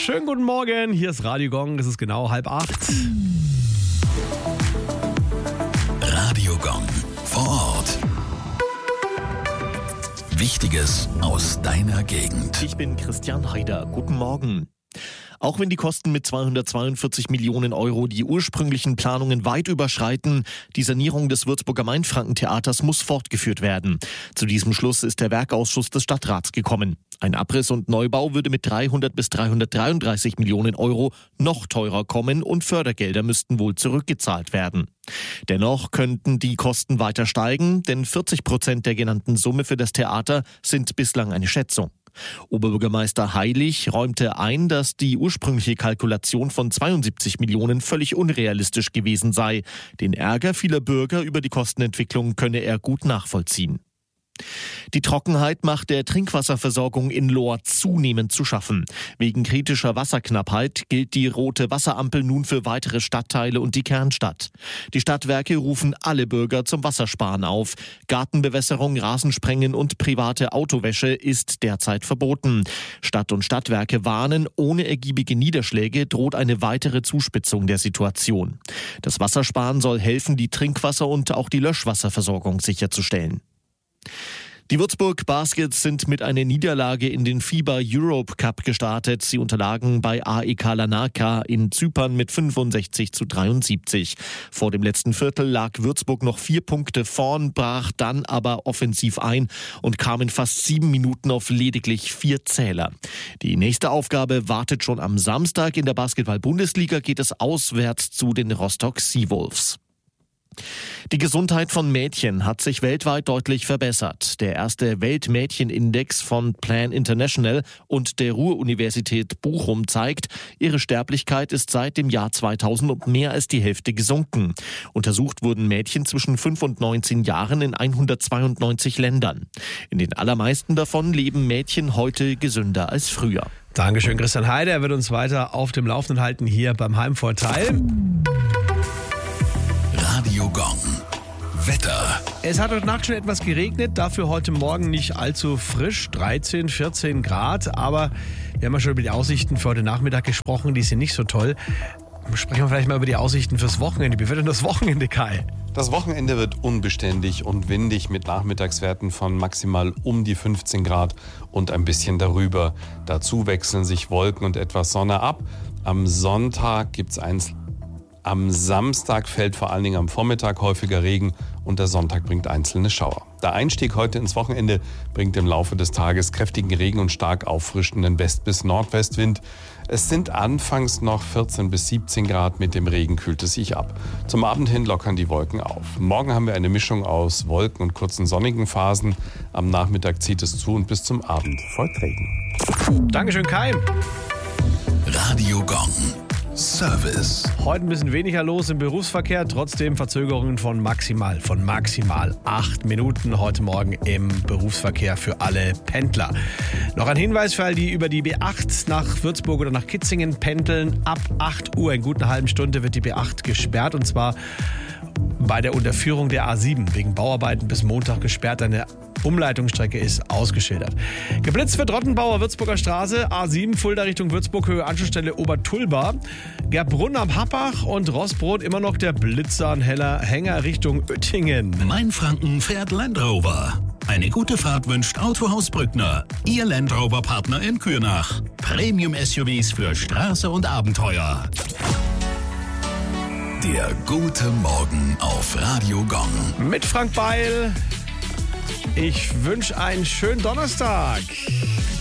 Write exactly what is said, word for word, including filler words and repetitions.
Schönen guten Morgen, hier ist Radio Gong, es ist genau halb acht. Radio Gong vor Ort. Wichtiges aus deiner Gegend. Ich bin Christian Haider. Guten Morgen. Auch wenn die Kosten mit zweihundertzweiundvierzig Millionen Euro die ursprünglichen Planungen weit überschreiten, die Sanierung des Würzburger Mainfranken-Theaters muss fortgeführt werden. Zu diesem Schluss ist der Werkausschuss des Stadtrats gekommen. Ein Abriss und Neubau würde mit dreihundert bis dreihundertdreiunddreißig Millionen Euro noch teurer kommen und Fördergelder müssten wohl zurückgezahlt werden. Dennoch könnten die Kosten weiter steigen, denn vierzig Prozent der genannten Summe für das Theater sind bislang eine Schätzung. Oberbürgermeister Heilig räumte ein, dass die ursprüngliche Kalkulation von zweiundsiebzig Millionen völlig unrealistisch gewesen sei. Den Ärger vieler Bürger über die Kostenentwicklung könne er gut nachvollziehen. Die Trockenheit macht der Trinkwasserversorgung in Lohr zunehmend zu schaffen. Wegen kritischer Wasserknappheit gilt die rote Wasserampel nun für weitere Stadtteile und die Kernstadt. Die Stadtwerke rufen alle Bürger zum Wassersparen auf. Gartenbewässerung, Rasensprengen und private Autowäsche ist derzeit verboten. Stadt und Stadtwerke warnen, ohne ergiebige Niederschläge droht eine weitere Zuspitzung der Situation. Das Wassersparen soll helfen, die Trinkwasser- und auch die Löschwasserversorgung sicherzustellen. Die Würzburg Baskets sind mit einer Niederlage in den FIBA Europe Cup gestartet. Sie unterlagen bei A E K Larnaca in Zypern mit fünfundsechzig zu dreiundsiebzig. Vor dem letzten Viertel lag Würzburg noch vier Punkte vorn, brach dann aber offensiv ein und kam in fast sieben Minuten auf lediglich vier Zähler. Die nächste Aufgabe wartet schon am Samstag. In der Basketball-Bundesliga geht es auswärts zu den Rostock Seawolves. Die Gesundheit von Mädchen hat sich weltweit deutlich verbessert. Der erste Weltmädchenindex von Plan International und der Ruhr-Universität Bochum zeigt, ihre Sterblichkeit ist seit dem Jahr zweitausend um mehr als die Hälfte gesunken. Untersucht wurden Mädchen zwischen fünf und neunzehn Jahren in hundertzweiundneunzig Ländern. In den allermeisten davon leben Mädchen heute gesünder als früher. Dankeschön, Christian Haider. Er wird uns weiter auf dem Laufenden halten hier beim Heimvorteil. Radio Gong. Wetter. Es hat heute Nacht schon etwas geregnet, dafür heute Morgen nicht allzu frisch, dreizehn, vierzehn Grad, aber wir haben ja schon über die Aussichten für heute Nachmittag gesprochen, die sind nicht so toll. Sprechen wir vielleicht mal über die Aussichten fürs Wochenende. Wie wird denn das Wochenende, Kai? Das Wochenende wird unbeständig und windig mit Nachmittagswerten von maximal um die fünfzehn Grad und ein bisschen darüber. Dazu wechseln sich Wolken und etwas Sonne ab. Am Sonntag gibt's eins. Am Samstag fällt vor allen Dingen am Vormittag häufiger Regen und der Sonntag bringt einzelne Schauer. Der Einstieg heute ins Wochenende bringt im Laufe des Tages kräftigen Regen und stark auffrischenden West- bis Nordwestwind. Es sind anfangs noch vierzehn bis siebzehn Grad, mit dem Regen kühlt es sich ab. Zum Abend hin lockern die Wolken auf. Morgen haben wir eine Mischung aus Wolken und kurzen sonnigen Phasen. Am Nachmittag zieht es zu und bis zum Abend folgt Regen. Dankeschön, Kai. Radio Gong. Service. Heute ein bisschen weniger los im Berufsverkehr, trotzdem Verzögerungen von maximal, von maximal acht Minuten heute Morgen im Berufsverkehr für alle Pendler. Noch ein Hinweis für all die über die B acht nach Würzburg oder nach Kitzingen pendeln. Ab acht Uhr, in gut einer halben Stunde, wird die B acht gesperrt und zwar bei der Unterführung der A sieben. Wegen Bauarbeiten bis Montag gesperrt. Eine Umleitungsstrecke ist ausgeschildert. Geblitzt wird Rottenbauer Würzburger Straße, A sieben, Fulda Richtung Würzburg, Höhe Anschlussstelle Obertulba. Gerbrunn am Happach und Rossbrot immer noch der Blitzer-Heller Hänger Richtung Oettingen. Mainfranken fährt Land Rover. Eine gute Fahrt wünscht Autohaus Brückner. Ihr Land Rover-Partner in Kürnach. Premium-S U Vs für Straße und Abenteuer. Der gute Morgen auf Radio Gong. Mit Frank Beil. Ich wünsche einen schönen Donnerstag.